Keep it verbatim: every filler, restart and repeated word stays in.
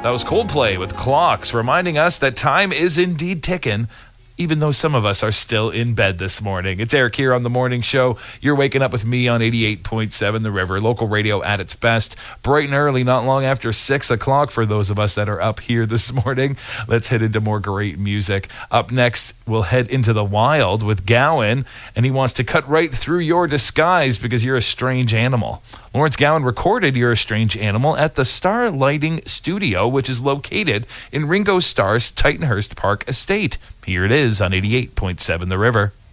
That was Coldplay with Clocks, reminding us that time is indeed ticking, even though some of us are still in bed this morning. It's Eric here on The Morning Show. You're waking up with me on eighty-eight point seven The River, local radio at its best. Bright and early, not long after six o'clock for those of us that are up here this morning. Let's head into more great music. Up next, we'll head into the wild with Gowan, and he wants to cut right through your disguise because you're a strange animal. Lawrence Gowan recorded You're a Strange Animal at the Star Lighting Studio, which is located in Ringo Starr's Titanhurst Park estate. Here it is on eighty-eight point seven The River.